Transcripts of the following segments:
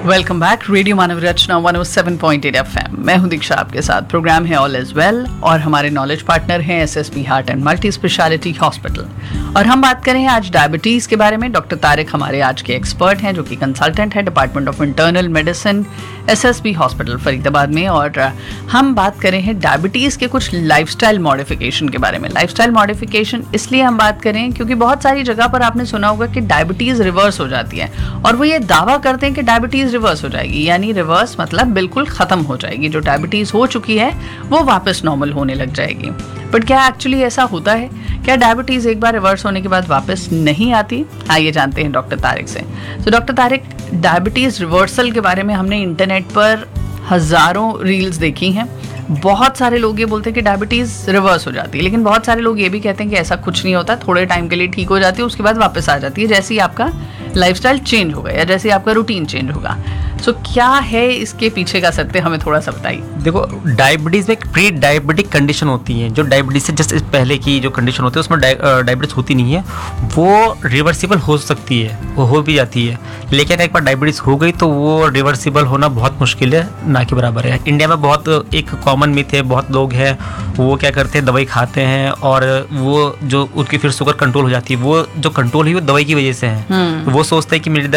Welcome back. Radio मानव रचना 107.8 FM। मैं हूं दीक्षा, आपके साथ। प्रोग्राम है ऑल इज वेल और हमारे नॉलेज पार्टनर हैं SSP heart and multi speciality hospital. और हम बात करें आज डायबिटीज़ के बारे में। डॉक्टर तारिक हमारे आज के एक्सपर्ट हैं, जो कि कंसल्टेंट है department of internal medicine SSP hospital Faridabad में। और हम बात करें हैं डायबिटीज़ के कुछ लाइफस्टाइल मॉडिफिकेशन के बारे में। लाइफस्टाइल मॉडिफिकेशन इसलिए हम बात करें क्योंकि बहुत सारी जगह पर आपने सुना होगा कि डायबिटीज़ रिवर्स हो जाती है, और वो ये दावा करते हैं कि डायबिटीज़ रिवर्स हो जाएगी। यानी रिवर्स मतलब बिल्कुल ख़त्म हो जाएगी, जो डायबिटीज़ हो चुकी है वो वापस नॉर्मल होने लग जाएगी। बट क्या एक्चुअली ऐसा होता है? क्या डायबिटीज़ एक बार रिवर्स होने के बाद वापस नहीं आती? आइए जानते हैं डॉक्टर तारिक से। तो डॉक्टर तारिक, डायबिटीज़ रिवर्सल के बारे में हमने इंटरनेट पर हज़ारों रील्स देखी हैं। बहुत सारे लोग ये बोलते हैं कि डायबिटीज़ रिवर्स हो जाती है, लेकिन बहुत सारे लोग ये भी कहते हैं कि ऐसा कुछ नहीं होता, थोड़े टाइम के लिए ठीक हो जाती है, उसके बाद वापस आ जाती है, जैसे ही आपका लाइफस्टाइल चेंज होगा या जैसे आपका रूटीन चेंज होगा। सो क्या है इसके पीछे का सत्य, हमें थोड़ा सा बताइए। देखो, डायबिटीज़ में एक प्री डायबिटिक कंडीशन होती है। जो डायबिटीज़ से जस्ट पहले की जो कंडीशन होती है उसमें डायबिटीज़ होती नहीं है, वो रिवर्सिबल हो सकती है, वो हो भी जाती है। लेकिन एक बार डायबिटीज़ हो गई तो वो रिवर्सिबल होना बहुत मुश्किल है, ना के बराबर है। इंडिया में बहुत एक कॉमन मिथ है, बहुत लोग हैं वो क्या करते हैं, दवाई खाते हैं और वो जो उनकी फिर शुगर कंट्रोल हो जाती है। वो जो कंट्रोल हुई वो दवाई की वजह से है। वो सोचते हैं कि मेरी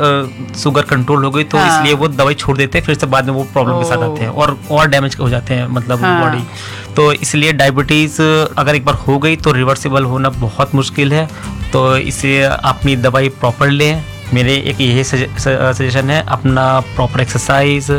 शुगर कंट्रोल हो गई तो इसलिए वो दवाई छोड़ देते हैं, फिर से बाद में वो प्रॉब्लम के साथ आते हैं और डैमेज हो जाते हैं, मतलब बॉडी। तो इसलिए डायबिटीज़ अगर एक बार हो गई तो रिवर्सिबल होना बहुत मुश्किल है। तो इसे अपनी दवाई प्रॉपर लें। मेरे एक यही सजेशन है, अपना प्रॉपर एक्सरसाइज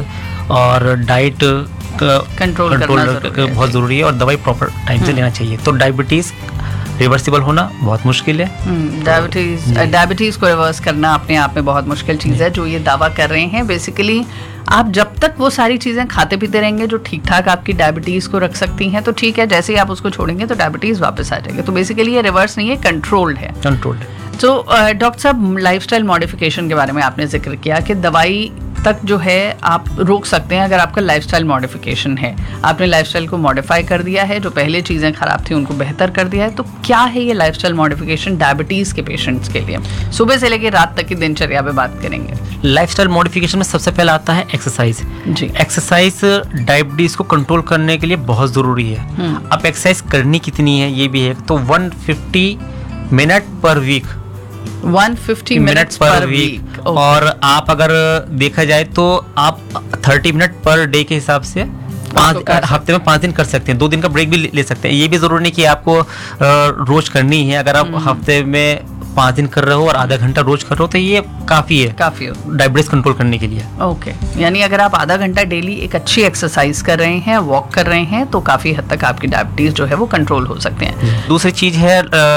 और डाइट कंट्रोल बहुत ज़रूरी है, और दवाई प्रॉपर टाइम से लेना चाहिए। तो डायबिटीज़ रिवर्सिबल होना बहुत मुश्किल है। डायबिटीज़ को रिवर्स करना अपने आप में बहुत मुश्किल चीज़ है। जो ये दावा कर रहे हैं, बेसिकली आप जब तक वो सारी चीज़ें खाते पीते रहेंगे जो ठीक ठाक आपकी डायबिटीज़ को रख सकती हैं तो ठीक है, जैसे ही आप उसको छोड़ेंगे तो डायबिटीज़ वापस आ जाएगी। तो बेसिकली ये रिवर्स नहीं है, कंट्रोल्ड है। तो डॉक्टर साहब, लाइफस्टाइल मॉडिफिकेशन के बारे में आपने जिक्र किया कि दवाई तक जो है आप रोक सकते हैं अगर आपका लाइफस्टाइल मॉडिफिकेशन है। आपने लाइफस्टाइल को मॉडिफाई कर दिया है, जो पहले चीज़ें ख़राब थी उनको बेहतर कर दिया है। तो क्या है ये लाइफस्टाइल मॉडिफिकेशन डायबिटीज़ के पेशेंट्स के लिए? सुबह से लेकर रात तक की दिनचर्या पे बात करेंगे। लाइफस्टाइल मॉडिफिकेशन में सबसे पहले आता है एक्सरसाइज। जी, एक्सरसाइज डायबिटीज़ को कंट्रोल करने के लिए बहुत ज़रूरी है। अब एक्सरसाइज करनी कितनी है ये भी है। तो 150 मिनट पर वीक, 150 मिनट्स पर वीक। और आप अगर देखा जाए तो आप 30 मिनट पर डे के हिसाब से हफ्ते में 5 दिन कर सकते हैं। 2 दिन का ब्रेक भी ले सकते हैं। ये भी जरूरी नहीं कि आपको रोज करनी है। अगर आप हफ्ते में 5 दिन कर रहे हो और आधा घंटा रोज कर रहे हो तो ये काफ़ी है डायबिटीज कंट्रोल करने के लिए। ओके, यानी अगर आप आधा घंटा डेली एक अच्छी एक्सरसाइज कर रहे हैं, वॉक कर रहे हैं, तो काफ़ी हद तक आपकी डायबिटीज़ जो है वो कंट्रोल हो सकते हैं। दूसरी चीज़ है